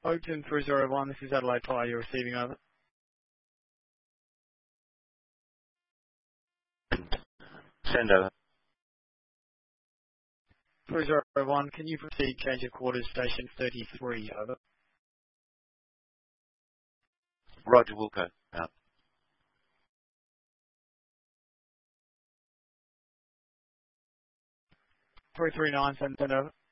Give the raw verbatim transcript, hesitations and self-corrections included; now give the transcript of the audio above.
Oakton three zero one, this is Adelaide Fire, you're receiving over. Send over. three zero one, can you proceed, change of quarters, station thirty-three, over. Roger, Wilco, out. three three nine, send, send over.